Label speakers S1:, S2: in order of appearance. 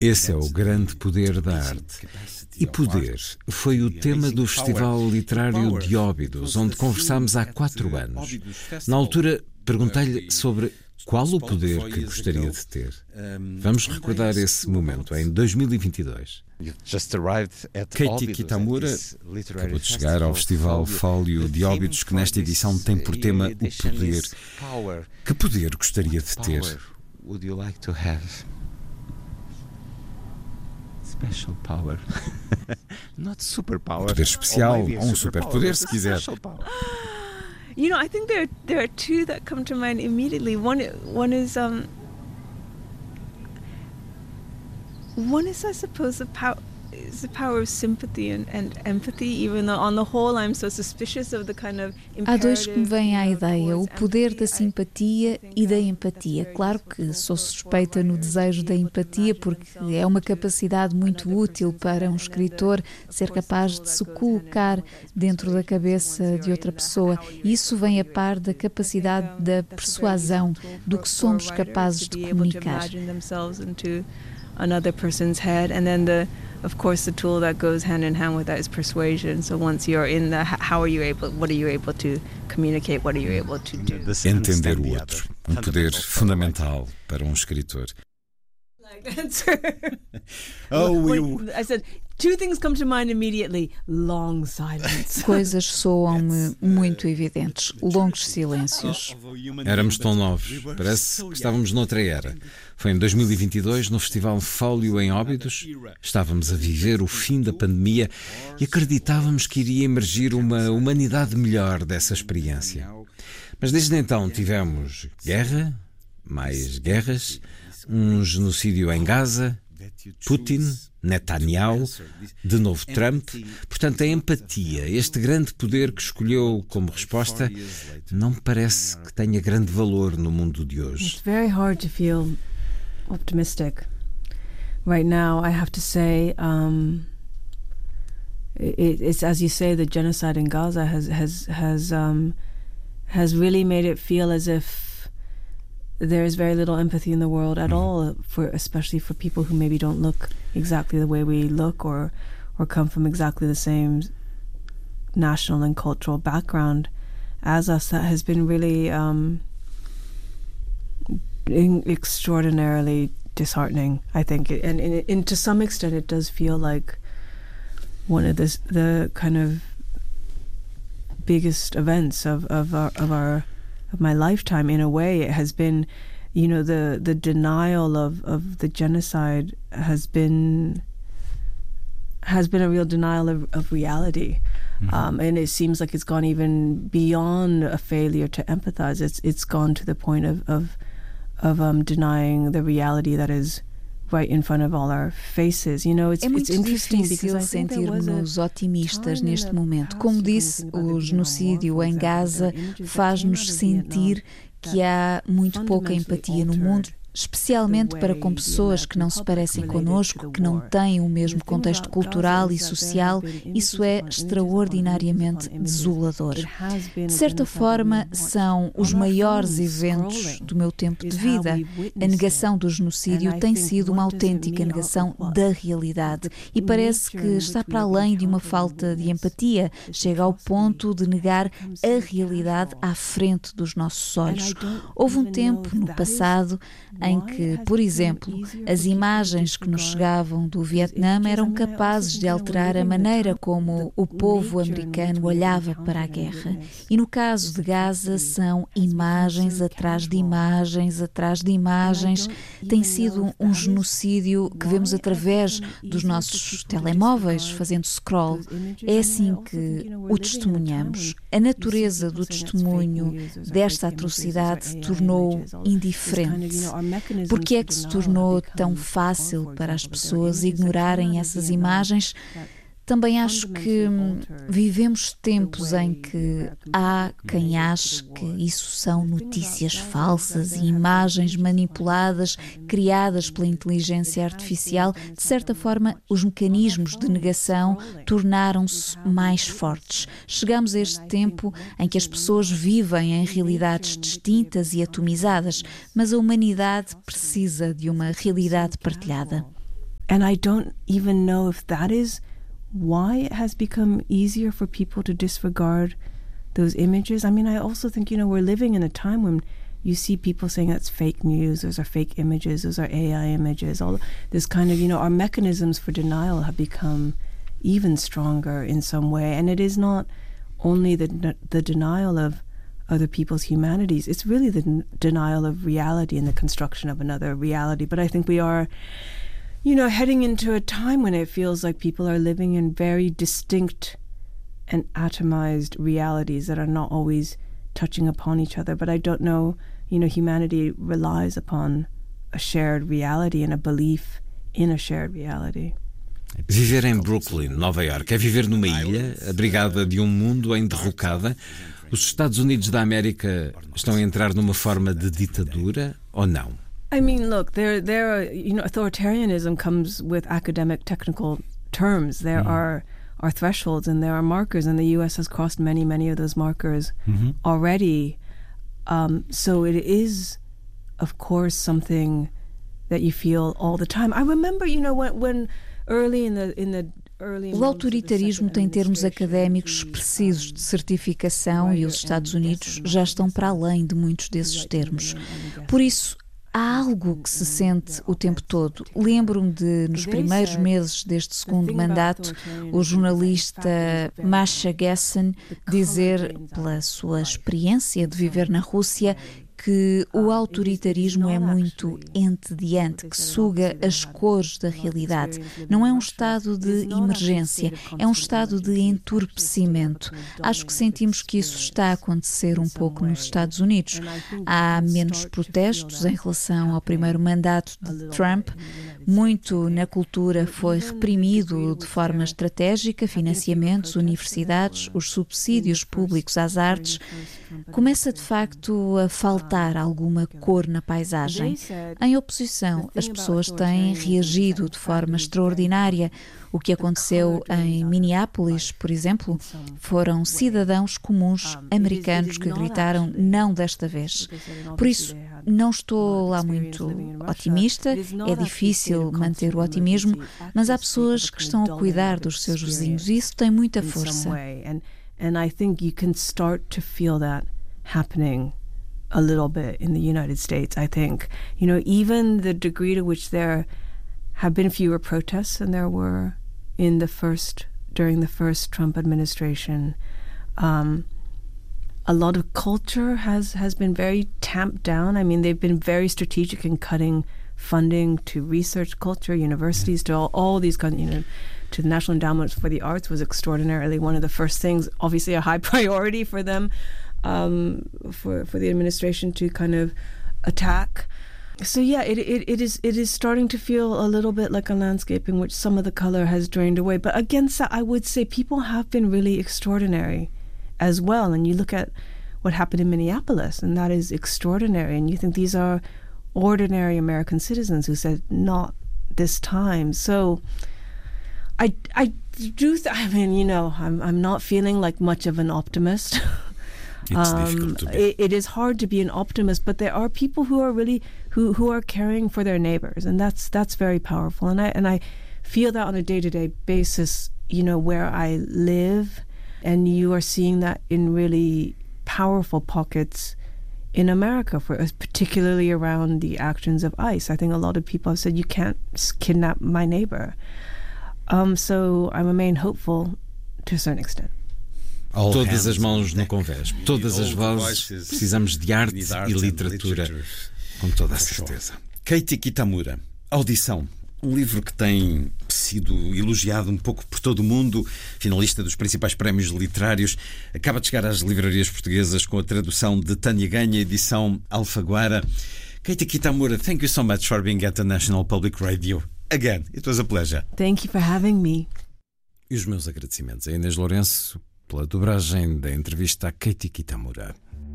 S1: Esse é o grande poder da arte. E poder foi o tema do Festival Literário de Óbidos, onde conversámos há 4 anos. Na altura, perguntei-lhe sobre qual o poder que gostaria de ter. Vamos recordar esse momento, em 2022. Keiti Kitamura acabou de chegar ao Festival Fólio de Óbidos, que nesta edição tem por tema o poder. Que poder gostaria de ter?
S2: Special power. Not superpower.
S1: Poder especial, ou um superpoder, se quiser.
S3: You know, I think there are two that come to mind immediately. One is I suppose the power of sympathy and empathy, even though on the whole I'm so suspicious of the kind of
S4: Há dois que me vêm à ideia, o poder da simpatia e da empatia. Claro que sou suspeita no desejo da empatia, porque é uma capacidade muito útil para um escritor ser capaz de se colocar dentro da cabeça de outra pessoa. Isso vem a par da capacidade da persuasão, do que somos capazes de comunicar.
S3: Another person's head, and then of course the tool that goes hand in hand with that is persuasion. So once you're in what are you able to communicate, what are you able to do?
S1: Entender o outro, um poder fundamental para um escritor.
S3: I said, two things come to mind immediately. Long silence.
S4: Coisas soam-me muito evidentes. Longos silêncios.
S1: Éramos tão novos. Parece que estávamos noutra era. Foi em 2022, no Festival Fólio em Óbidos. Estávamos a viver o fim da pandemia e acreditávamos que iria emergir uma humanidade melhor dessa experiência. Mas desde então tivemos guerra, mais guerras, um genocídio em Gaza, Putin, Netanyahu, de novo Trump. Portanto, a empatia, este grande poder que escolheu como resposta, não me parece que tenha grande valor no mundo de hoje.
S3: It's very hard to feel optimistic. Right now, I have to say, it's as you say, the genocide in Gaza has really made it feel as if there is very little empathy in the world at all, especially for people who maybe don't look exactly the way we look or come from exactly the same national and cultural background as us. That has been really extraordinarily disheartening, I think. And to some extent it does feel like one of the kind of biggest events of my lifetime. In a way, it has been, you know, the denial of the genocide has been a real denial of reality. And it seems like it's gone even beyond a failure to empathize. It's gone to the point of denying the reality that is right in front of all our faces. You know,
S4: é muito difícil sentir-nos otimistas neste momento. Como disse, o genocídio em Gaza faz-nos sentir que há muito pouca empatia no mundo, especialmente para com pessoas que não se parecem connosco, que não têm o mesmo contexto cultural e social. Isso é extraordinariamente desolador. De certa forma, são os maiores eventos do meu tempo de vida. A negação do genocídio tem sido uma autêntica negação da realidade e parece que está para além de uma falta de empatia. Chega ao ponto de negar a realidade à frente dos nossos olhos. Houve um tempo, no passado, em que, por exemplo, as imagens que nos chegavam do Vietnã eram capazes de alterar a maneira como o povo americano olhava para a guerra. E no caso de Gaza, são imagens atrás de imagens, atrás de imagens. Tem sido um genocídio que vemos através dos nossos telemóveis, fazendo scroll. É assim que o testemunhamos. A natureza do testemunho desta atrocidade se tornou indiferente. Por que é que se tornou tão fácil para as pessoas ignorarem essas imagens? Também acho que vivemos tempos em que há quem ache que isso são notícias falsas e imagens manipuladas, criadas pela inteligência artificial. De certa forma, os mecanismos de negação tornaram-se mais fortes. Chegamos a este tempo em que as pessoas vivem em realidades distintas e atomizadas, mas a humanidade precisa de uma realidade partilhada.
S3: And I don't even know if that is why it has become easier for people to disregard those images. I mean, I also think, we're living in a time when you see people saying that's fake news, those are fake images, those are AI images, all this kind of, our mechanisms for denial have become even stronger in some way. And it is not only the denial of other people's humanities, it's really the denial of reality and the construction of another reality. But I think we are, heading into a time when it feels like people are living in very distinct and atomized realities that are not always touching upon each other. But I don't know, humanity relies upon a shared reality and a belief in a shared reality.
S1: Viver em Brooklyn, Nova York, é viver numa ilha, abrigada de um mundo em derrocada. Os Estados Unidos da América estão a entrar numa forma de ditadura ou não?
S3: I mean, look, there authoritarianism comes with academic, technical terms. There are thresholds and there are markers, and the U.S. has crossed many, many of those markers already. So it is, of course, something that you feel all the time. I remember, when early in the
S4: O autoritarismo tem termos académicos precisos de certificação e os Estados Unidos já estão para além de muitos desses termos. Por isso, há algo que se sente o tempo todo. Lembro-me de, nos primeiros meses deste segundo mandato, o jornalista Masha Gessen dizer, pela sua experiência de viver na Rússia, que o autoritarismo é muito entediante, que suga as cores da realidade. Não é um estado de emergência, é um estado de entorpecimento. Acho que sentimos que isso está a acontecer um pouco nos Estados Unidos. Há menos protestos em relação ao primeiro mandato de Trump. Muito na cultura foi reprimido de forma estratégica, financiamentos, universidades, os subsídios públicos às artes. Começa de facto a faltar alguma cor na paisagem. Em oposição, as pessoas têm reagido de forma extraordinária. O que aconteceu em Minneapolis, por exemplo, foram cidadãos comuns americanos que gritaram não desta vez. Por isso, não estou lá muito otimista, é difícil manter o otimismo, mas há pessoas que estão a cuidar dos seus vizinhos e isso tem muita força.
S3: And I think you can start to feel that happening a little bit in the United States, I think. Even the degree to which there have been fewer protests than there were during the first Trump administration. A lot of culture has been very tamped down. I mean, they've been very strategic in cutting funding to research culture, universities, to all these kinds, to the National Endowment for the Arts was extraordinarily one of the first things, obviously a high priority for them, for the administration to kind of attack. So yeah, it is starting to feel a little bit like a landscape in which some of the color has drained away. But against that, I would say people have been really extraordinary as well. And you look at what happened in Minneapolis, and that is extraordinary. And you think these are ordinary American citizens who said, not this time. So I do. I'm not feeling like much of an optimist.
S5: It's difficult to be.
S3: It is hard to be an optimist, but there are people who are really who are caring for their neighbors, and that's very powerful. And I feel that on a day-to-day basis, where I live, and you are seeing that in really powerful pockets in America, particularly around the actions of ICE. I think a lot of people have said, you can't kidnap my neighbor. So I remain hopeful to a certain extent.
S1: Todas as mãos no convés, todas as vozes. Precisamos de arte e literatura, com toda a certeza.
S5: Keiti Kitamura, Audição, um livro que tem sido elogiado um pouco por todo o mundo, finalista dos principais prémios literários, acaba de chegar às livrarias portuguesas com a tradução de Tânia Ganha, edição Alfaguara. Keiti Kitamura, thank you so much for being at the National Public Radio. Again, it was a pleasure.
S3: Thank you for having me.
S1: E os meus agradecimentos a Inês Lourenço pela dobragem da entrevista a Keiti Kitamura.